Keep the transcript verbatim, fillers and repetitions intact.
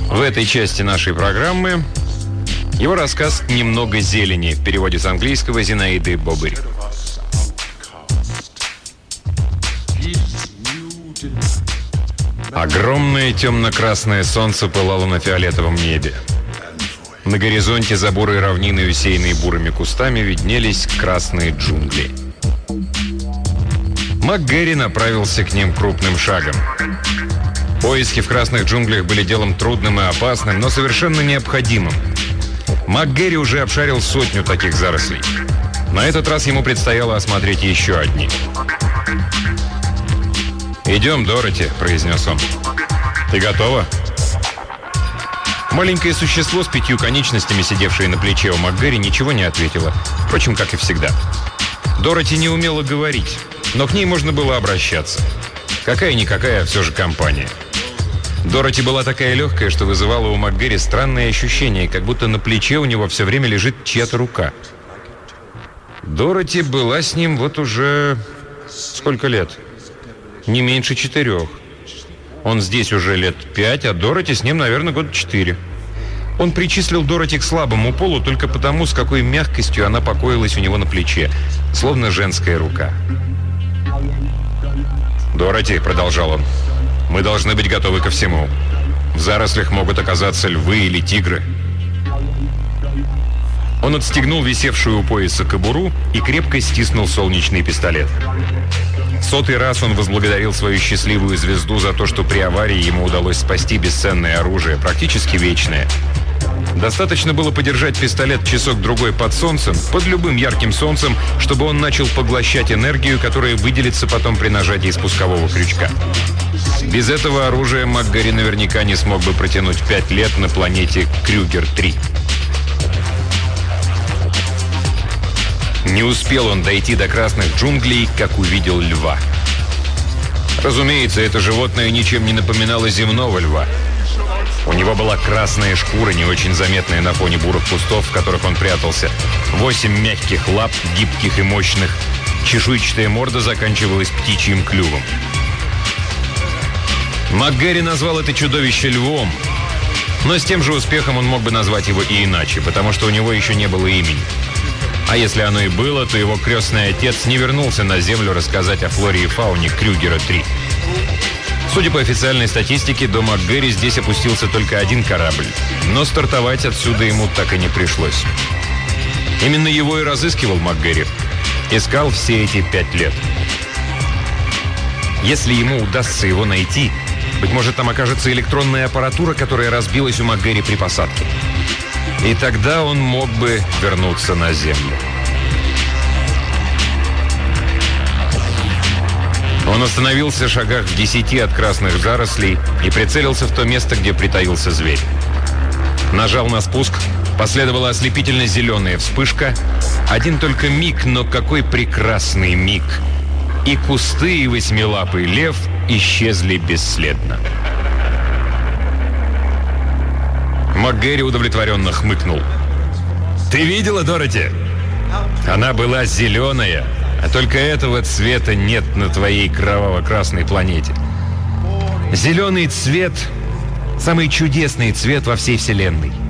В этой части нашей программы его рассказ «Немного зелени» в переводе с английского Зинаиды Бобырь. Огромное темно-красное солнце пылало на фиолетовом небе. На горизонте за бурой равниной, усеянной бурыми кустами, виднелись красные джунгли. МакГэри направился к ним крупным шагом. Поиски в красных джунглях были делом трудным и опасным, но совершенно необходимым. МакГэри уже обшарил сотню таких зарослей. На этот раз ему предстояло осмотреть еще одни. «Идем, Дороти», — произнес он. «Ты готова?» Маленькое существо с пятью конечностями, сидевшее на плече у МакГэри, ничего не ответило. Впрочем, как и всегда. Дороти не умела говорить, но к ней можно было обращаться. Какая-никакая, все же компания. Дороти была такая легкая, что вызывала у МакГэри странное ощущение, как будто на плече у него все время лежит чья-то рука. Дороти была с ним вот уже... сколько лет? Не меньше четырех. Он здесь уже лет пять, а Дороти с ним, наверное, год четыре. Он причислил Дороти к слабому полу только потому, с какой мягкостью она покоилась у него на плече, словно женская рука. «Дороти», — продолжал он, — «мы должны быть готовы ко всему. В зарослях могут оказаться львы или тигры». Он отстегнул висевшую у пояса кобуру и крепко стиснул солнечный пистолет. Сотый раз он возблагодарил свою счастливую звезду за то, что при аварии ему удалось спасти бесценное оружие, практически вечное. Достаточно было подержать пистолет часок-другой под солнцем, под любым ярким солнцем, чтобы он начал поглощать энергию, которая выделится потом при нажатии спускового крючка. Без этого оружия МакГэри наверняка не смог бы протянуть пять лет на планете Крюгер три. Не успел он дойти до красных джунглей, как увидел льва. Разумеется, это животное ничем не напоминало земного льва. У него была красная шкура, не очень заметная на фоне бурых кустов, в которых он прятался. Восемь мягких лап, гибких и мощных. Чешуйчатая морда заканчивалась птичьим клювом. МакГэри назвал это чудовище львом, но с тем же успехом он мог бы назвать его и иначе, потому что у него еще не было имени. А если оно и было, то его крестный отец не вернулся на Землю рассказать о флоре и фауне Крюгера три. Судя по официальной статистике, до МакГэри здесь опустился только один корабль, но стартовать отсюда ему так и не пришлось. Именно его и разыскивал МакГэри. Искал все эти пять лет. Если ему удастся его найти, быть может, там окажется электронная аппаратура, которая разбилась у МакГэри при посадке. И тогда он мог бы вернуться на Землю. Он остановился в шагах в десяти от красных зарослей и прицелился в то место, где притаился зверь. Нажал на спуск, последовала ослепительно зеленая вспышка. Один только миг, но какой прекрасный миг! И кусты, и восьмилапый лев исчезли бесследно. МакГэри удовлетворенно хмыкнул. «Ты видела, Дороти? Она была зеленая, а только этого цвета нет на твоей кроваво-красной планете. Зеленый цвет – самый чудесный цвет во всей Вселенной.